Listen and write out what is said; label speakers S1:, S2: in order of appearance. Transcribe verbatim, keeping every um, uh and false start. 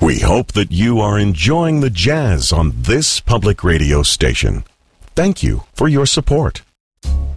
S1: We hope that you are enjoying the jazz on this public radio station. Thank you for your support.